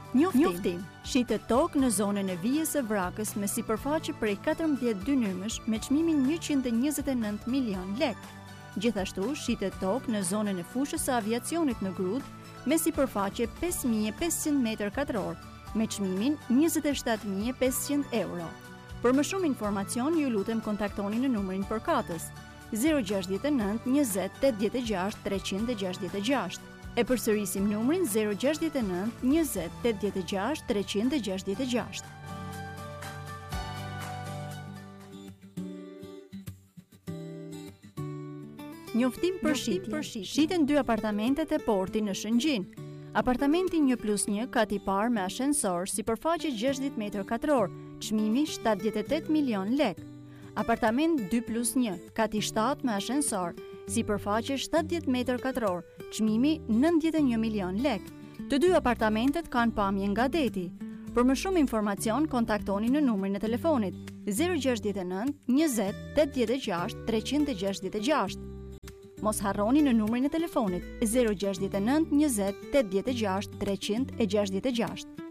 Njoftim. Shitet tokë në zonën e Vijës së Vrakës me sipërfaqe prej 14 dynymësh me çmimin 129 milion lek. Gjithashtu shitet tokë në zonën e fushës së aviacionit në Grudë me sipërfaqe 5500 m2 me çmimin 27500 euro. Për më shumë informacion ju lutem kontaktoni në numrin përkatës 069 20 86 366. E përsërisim numrin 069 20 86 366. Njoftim për shitje. Shiten 2 apartamentet e porti në Shëngjin. Apartamenti 1+1 kat i parë me ashensor, sipërfaqe 60 m2, çmimi 78 milion lek. Apartament 2+1 kat i 7 me ashensor, sipërfaqe 70 m2, çmimi 91 milion lek. Të dy apartamentet kanë pamje nga deti. Për më shumë informacion kontaktoni në numrin e telefonit 069 20 86 366. Mos harroni në numrin e telefonit 069 20 86 366.